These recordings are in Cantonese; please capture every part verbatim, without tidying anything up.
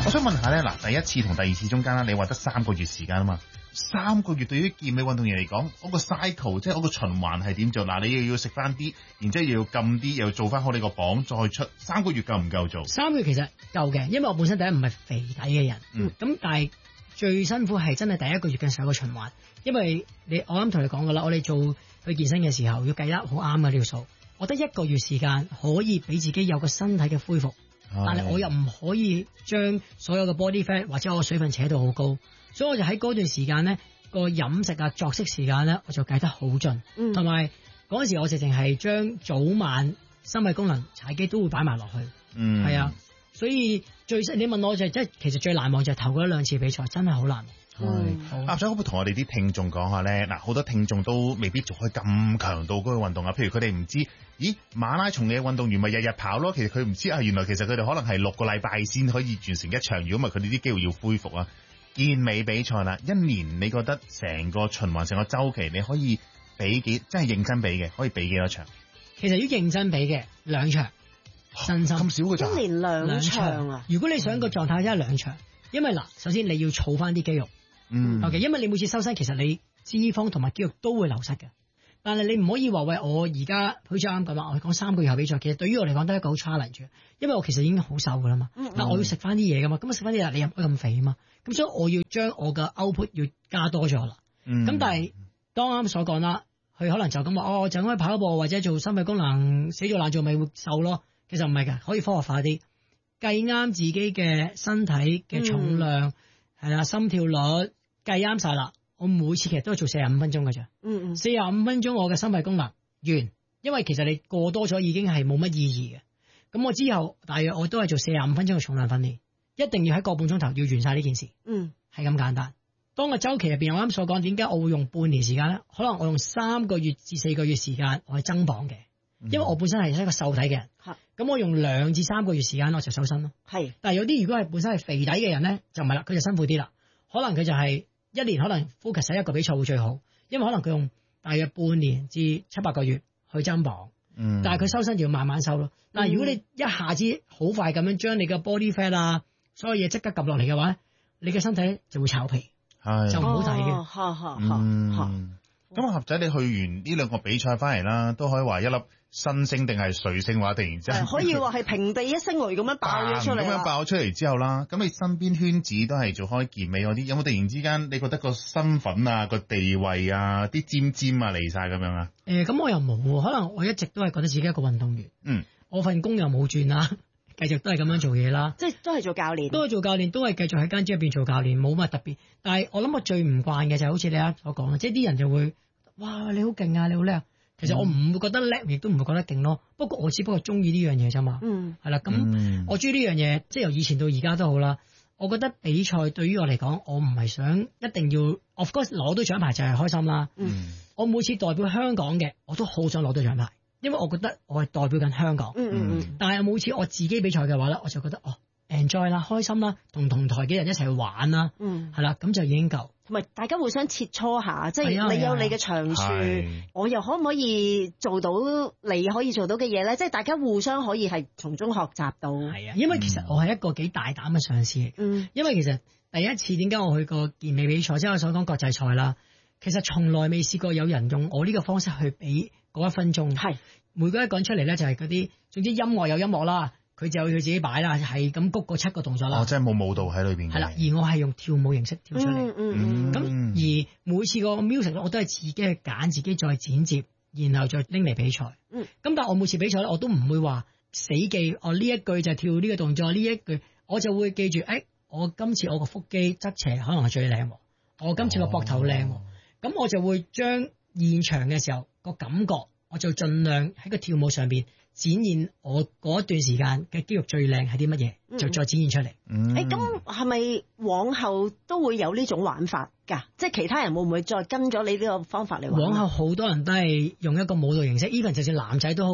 我想問下咧，嗱，第一次同第二次中間啦，你話得三個月時間啊嘛，三個月對於健美運動員嚟講，我個 cycle 即係我個循環係點做？嗱，你又要食翻啲，然之後又要撳啲，又要做翻好你個磅，再出三個月夠唔夠做？ 三個月其實夠嘅，因為我本身第一唔係肥底嘅人，咁、嗯、但係最辛苦係真係第一個月嘅時候個循環，因為你我啱同你講噶啦，我哋做去健身嘅時候要計得好啱嘅條數，我得一個月時間可以俾自己有個身體嘅恢復。但係我又唔可以將所有嘅 body fat 或者我個水分扯到好高，所以我就喺嗰段時間咧個飲食啊作息時間咧我就計得好盡，同埋嗰陣時我直情係將早晚心肺功能踩機都會擺埋落去，係、嗯、啊，所以最你問我就即、是、係其實最難忘就係頭嗰一兩次比賽真係好難。 係，阿仔可唔可以同我哋啲聽眾講下咧？嗱，好多聽眾都未必做開咁強度嗰個運動啊。譬如佢哋唔知，咦，馬拉松嘅運動員咪日日跑咯？其實佢唔知啊，原來其實佢哋可能係六個禮拜先可以完成一場，如果唔係佢哋啲肌肉要恢復啊。健美比賽啦，一年你覺得成個循環成個周期，你可以比幾真係認真比嘅，可以比幾多場？其實要認真比嘅兩場，真心咁少嘅就一年兩場啊！如果你想個狀態，一係兩場，因為嗱，首先你要儲翻啲肌肉。嗯 ，OK， 因為你每次收身，其實你脂肪同埋肌肉都會流失嘅。但係你唔可以話喂，我而家好似啱咁啊，我講三個月後比賽，其實對於我嚟講都係一個好 challenge，因為我其實已經好瘦噶啦嘛。嗱、嗯嗯，我要食翻啲嘢噶嘛，咁啊食翻啲嘢，你又唔咁肥啊嘛，咁所以我要將我嘅 output 要加多咗啦。咁、嗯、但係當啱所講啦，佢可能就咁話，哦，就可以跑步或者做心肺功能，死做爛做咪會瘦咯。其實唔係㗎，可以科學化啲，計啱自己嘅身體嘅重量係、嗯、啦，心跳率。計啱晒啦，我每次其實都係做四十五分鐘㗎咋。嗯嗯，四十五分鐘我嘅心肺功能完，因為其實你過多咗已經係冇乜意義嘅。咁我之後大約我都係做四十五分鐘嘅重量訓練，一定要喺個半鐘頭要完晒呢件事。嗯，係咁簡單。當個週期入邊，我啱所講，點解我會用半年時間咧？可能我用三個月至四個月時間我係增磅嘅，因為我本身係一個瘦體嘅人。咁、嗯、我用兩至三個月時間我就瘦身咯。係，但係有啲如果係本身係肥底嘅人咧，就唔係啦，佢就辛苦啲啦。可能佢就係一年可能 focus 喺一個比賽會最好，因為可能佢用大約半年至七八個月去增磅，嗯，但係佢收身就要慢慢收咯。但係如果你一下子好快咁樣將你嘅 body fat 啊，所有嘢即刻撳落嚟嘅話，你嘅身體就會炒皮，就唔好睇嘅。嚇嚇嚇！咁阿盒仔，你去完呢兩個比賽翻嚟啦，都可以話一粒新星定係水星話，突然之間可以話係平地一聲雷咁樣爆咗出嚟，咁樣爆咗出嚟之後啦，咁你身邊圈子都係做開健美嗰啲，有冇突然之間你覺得個身份啊、個地位啊、啲尖尖啊嚟晒咁樣啊？誒、呃，咁我又冇，可能我一直都係覺得自己一個運動員。嗯，我份工又冇轉啦，繼續都係咁樣做嘢啦，即係都係做教練，都係做教練，都係繼續喺間 gym 入邊做教練，冇乜特別。但係我諗我最唔慣嘅就係好似你啱所講，即係啲人就會。哇！你好勁啊！你好叻。其實我唔會覺得叻，亦都唔會覺得勁咯。不過我只不過中意呢樣嘢啫嘛。嗯，係啦。咁、嗯、我中意呢樣嘢，即係由以前到而家都好啦。我覺得比賽對於我嚟講，我唔係想一定要 of course 攞到獎牌就係開心啦。嗯，我每次代表香港嘅，我都好想攞到獎牌，因為我覺得我係代表緊香港。嗯嗯嗯。但係每次我自己比賽嘅話咧，我就覺得哦 enjoy 啦，開心啦，同同台嘅人一齊去玩啦。嗯，係啦，咁就已經夠。同埋大家互相切磋下，即係你有你嘅長處，我又可唔可以做到你可以做到嘅嘢咧？即係大家互相可以係從中學習到。係啊，因為其實我係一個幾大膽嘅嘗試。嗯，因為其實第一次點解我去過健美比賽，即係我所講國際賽啦，其實從來未試過有人用我呢個方式去比嗰一分鐘。係每個一講出嚟咧，就係嗰啲總之音樂有音樂啦。佢就要佢自己擺啦，係咁谷個七個動作啦。哦，即係冇舞蹈喺裏邊嘅。係啦，而我係用跳舞形式跳出嚟。嗯嗯。咁、嗯、而每次個 music 我都係自己去揀，自己再剪接，然後再拎嚟比賽。嗯。咁但係我每次比賽咧，我都唔會話死記，哦呢一句就跳呢個動作，呢一句我就會記住，誒、哎，我今次我個腹肌側斜可能係最靚，我今次個膊頭靚，咁、哦、我就會將現場嘅時候個感覺，我就盡量喺個跳舞上邊。展現我嗰一段時間嘅肌肉最靚係啲乜嘢，就再展現出嚟。誒、嗯，咁係咪往後都會有呢種玩法㗎？即係其他人會唔會再跟咗你呢個方法嚟玩？往後好多人都係用一個舞蹈形式 ，even 就算男仔都好，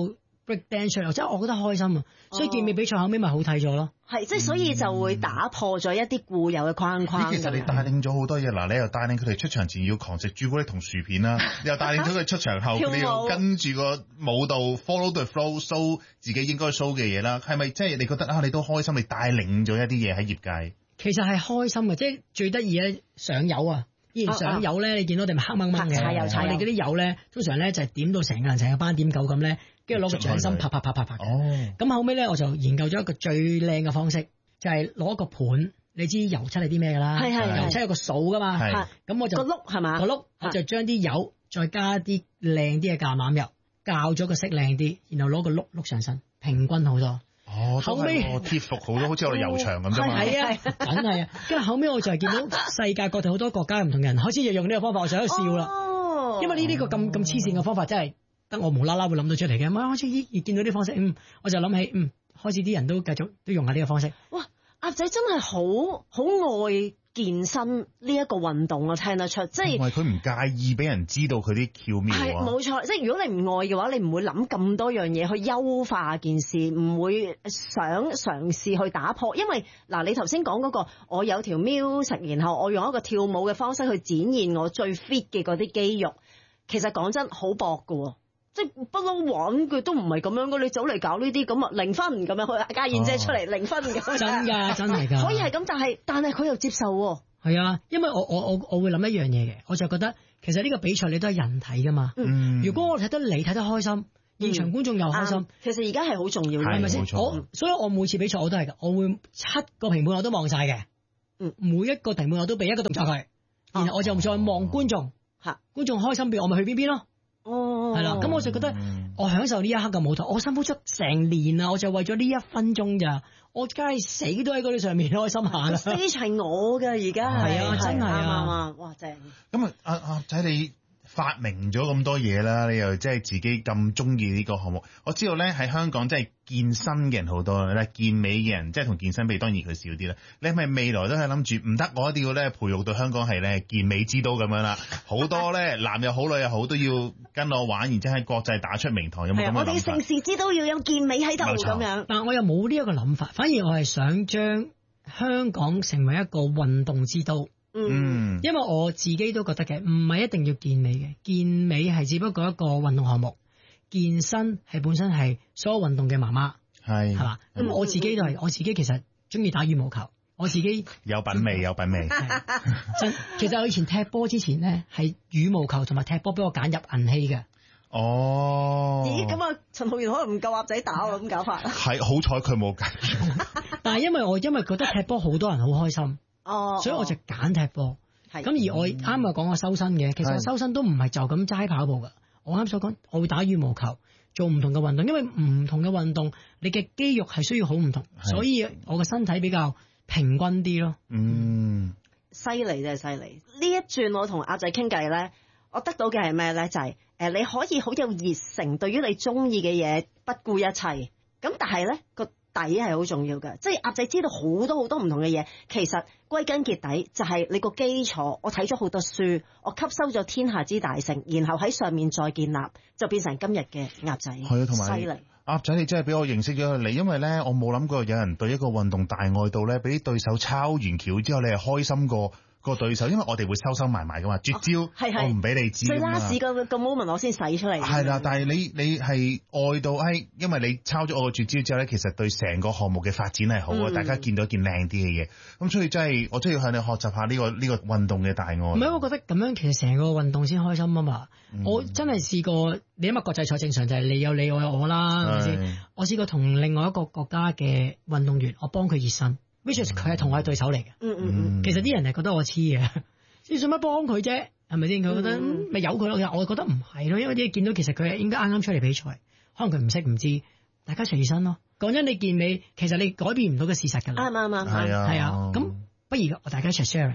break dance 出嚟，即係我覺得開心啊！所以健美比賽後尾咪好睇咗咯。 係，即係所以就會打破咗一啲固有嘅框框。 其實你帶領咗好多嘢，嗱，你又帶領佢哋出場前要狂食朱古力同薯片啦，你又帶領咗佢出場後佢哋要跟住個舞蹈 follow the flow show 自己應該 show 嘅嘢啦。係咪即係你覺得啊？你都開心，你帶領咗一啲嘢喺業界。其實係開心嘅，即係最得意咧上油啊！以前上油咧，你見到我哋咪黑掹掹嘅， 柴油柴油我哋嗰啲油咧，通常咧就係點到成個人成個斑點狗咁咧，跟住攞個掌心拍拍拍拍拍。哦。咁後尾咧，我就研究咗一個最靚嘅方式，就係攞個盤，你知油漆係啲咩㗎啦？係係。油漆有個掃㗎嘛。係。咁我就個碌係嘛？個碌我就將啲油再加啲靚啲嘅橄欖油，校咗個色靚啲，然後攞個碌碌上身，平均好多。哦，後尾貼服好多，好似我哋油牆咁啫嘛。係啊，梗係啊。跟住後尾我就係見到世界各地好多國家唔同人開始就用呢個方法，我就喺度笑啦。哦，因為呢啲個咁咁黐線嘅方法真係得我無啦啦會諗到出嚟嘅。咁開始咦見到啲方式，嗯，我就諗起，嗯，開始啲人都繼續都用下呢個方式。哇，鴨仔真係好好愛健身呢一個運動，我聽得出，即係因為佢唔介意俾人知道佢啲竅妙啊。係冇錯，即係如果你唔愛嘅話，你唔會諗咁多樣嘢去優化件事，唔會想嘗試去打破。因為嗱，你頭先講嗰個，我有條 music，然後我用一個跳舞嘅方式去展現我最 fit 嘅嗰啲肌肉，其實講真好薄㗎。即係不嬲玩佢都唔係咁樣嘅，你走嚟搞呢啲咁啊零分咁樣，去家燕姐出嚟零分咁。真㗎，真係㗎。可以係咁，但係但係佢又接受喎。係啊，因為我我我我會諗一樣嘢嘅，我就覺得其實呢個比賽你都係人睇㗎嘛。嗯。如果我睇得你睇得開心，現場觀眾又開心，其實而家係好重要嘅，係咪先？我所以我每次比賽我都係㗎，我會七個評判我都望晒嘅。嗯。每一個評判我都俾一個動作佢，然後我就再望觀眾。嚇。觀眾開心邊，我咪去邊邊咯。哦，係啦，咁我就覺得我享受呢一刻嘅舞台，我辛苦出成年啊，我就為咗呢一分鐘咋，我梗係死都喺嗰啲上面開心下啦。Stage 係我嘅而家，係啊，真係啊，哇正！咁啊，阿阿仔你發明咗咁多嘢啦，你又即係自己咁中意呢個項目。我知道咧喺香港即係健身嘅人好多咧，健美嘅人即係同健身比，當然佢少啲啦。你係咪未來都係諗住唔得？我一定要咧培育到香港係咧健美之都咁樣啦。好多咧男又好女又好都要跟我玩，然之後喺國際打出名堂。有冇咁嘅諗法？我哋城市之都要有健美喺度咁樣。但我又冇呢一個諗法，反而我係想將香港成為一個運動之都。嗯，因為我自己都覺得嘅，唔係一定要健美嘅，健美係只不過一個運動項目，健身係本身係所有運動嘅媽媽，係係嘛。咁我自己就係、是、我自己其實中意打羽毛球，我自己有品味有品味。真，其實我以前踢波之前咧，係羽毛球同埋踢波俾我揀入銀器嘅。哦，咦，咁啊，陳浩源可能唔夠鴨仔打喎，咁搞法。係好彩佢冇揀，但係因為我因為覺得踢波好多人好開心。哦，所以我就揀踢波，咁、哦、而我啱啱講我修身嘅，其實我修身都唔係就咁齋跑步噶。我啱所講，我會打羽毛球，做唔同嘅運動，因為唔同嘅運動，你嘅肌肉係需要好唔同，所以我嘅身體比較平均啲咯。嗯，犀利真係犀利。呢一轉我同阿仔傾偈咧，我得到嘅係咩咧？就係、是、誒，你可以好有熱誠，對於你中意嘅嘢不顧一切。咁但係咧個底係好重要嘅，即係鴨仔知道好多好多唔同嘅嘢，其實歸根結底就係你個基礎。我睇咗好多書，我吸收咗天下之大成，然後喺上面再建立，就變成今日嘅鴨仔。係啊，同埋犀利鴨仔，你真係俾我認識咗你，因為咧我冇諗過有人對一個運動大愛到咧，俾啲對手抄完橋之後，你係開心過個對手，因為我哋會收收埋埋噶嘛，絕招、哦、我唔俾你知。最 last 個個 moment 我先使出嚟。係啦，但係你你係愛到係，因為你抄咗我個絕招之後咧，其實對成個項目嘅發展係好啊、嗯，大家見到一件靚啲嘅嘢。咁所以真係我真係要向你學習下呢、呢個呢、呢個運動嘅大愛。唔係，我覺得咁樣其實成個運動先開心啊嘛、嗯。我真係試過，你因為國際賽正常就係你有你我有我啦，係咪先？我試過同另外一個國家嘅運動員，我幫佢熱身。which 佢係同我係對手嚟嘅，嗯嗯嗯，其實啲人係覺得我黐嘅，你做乜幫佢啫？係咪先？佢覺得咪由佢咯，我覺得唔係咯，因為啲見到其實佢係應該啱啱出嚟比賽，可能佢唔識唔知，大家隨身咯。講真，你健美其實你改變唔到嘅事實㗎啦，啱啱啱，係啊係啊，咁不如我大家一齊 sharing 啊。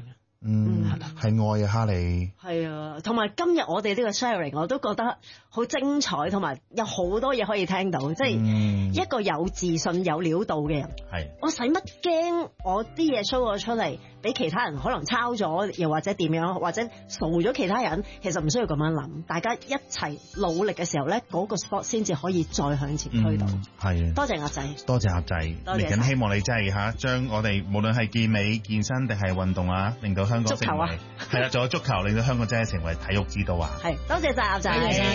嗯，係愛啊，哈利。 係啊，同埋今日我哋呢個 sharing 我都覺得好精彩，同埋有好多嘢可以聽到，即係一個有自信有料到嘅人。 係、嗯， 我使乜驚我啲嘢 show 咗出嚟，俾其他人可能抄咗，又或者點樣，或者掃咗其他人，其實唔需要咁樣諗。大家一齊努力嘅時候咧，嗰、那個 sport 先至可以再向前推到。係、嗯，多謝阿仔， 多謝阿仔，嚟緊希望你真係嚇將我哋無論係健美、健身定係運動啊，令到香港成為係啦，仲有足球，令到香港真係成為體育之都啊！係，多謝晒阿仔。